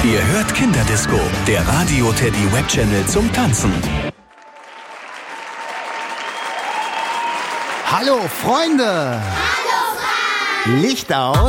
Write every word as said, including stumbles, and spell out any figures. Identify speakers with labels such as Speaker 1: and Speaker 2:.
Speaker 1: Ihr hört Kinderdisco, der Radio Teddy Web-Channel zum Tanzen.
Speaker 2: Hallo Freunde!
Speaker 3: Hallo Frank!
Speaker 2: Licht aus!